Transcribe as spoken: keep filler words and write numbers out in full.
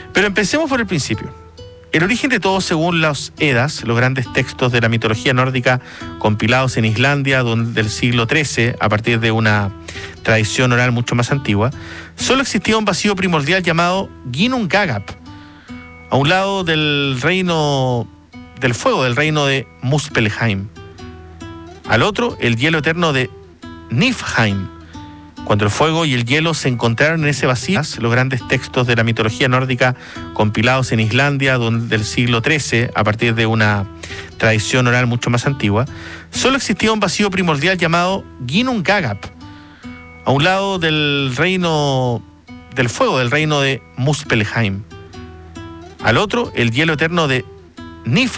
Pero empecemos por el principio. El origen de todo, según los Edas, los grandes textos de la mitología nórdica compilados en Islandia del siglo trece, a partir de una tradición oral mucho más antigua, solo existía un vacío primordial llamado Ginnungagap, a un lado del reino del fuego, del reino de Muspelheim. Al otro, el hielo eterno de Niflheim. Cuando el fuego y el hielo se encontraron en ese vacío, los grandes textos de la mitología nórdica compilados en Islandia del siglo trece, a partir de una tradición oral mucho más antigua, solo existía un vacío primordial llamado Ginnungagap, a un lado del reino del fuego, del reino de Muspelheim. Al otro, el hielo eterno de Niflheim.